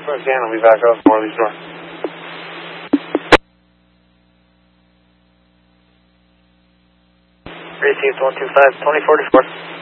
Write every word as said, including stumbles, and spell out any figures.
again, I'll be back up more of these doors. Received one two five, twenty forty-four.